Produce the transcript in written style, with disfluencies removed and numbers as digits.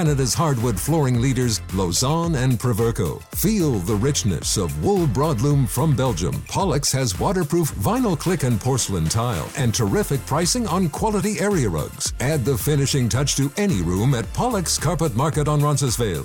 Canada's hardwood flooring leaders, Lausanne and Proverco. Feel the richness of wool broadloom from Belgium. Pollux has waterproof vinyl click and porcelain tile and terrific pricing on quality area rugs. Add the finishing touch to any room at Pollux Carpet Market on Roncesvalles.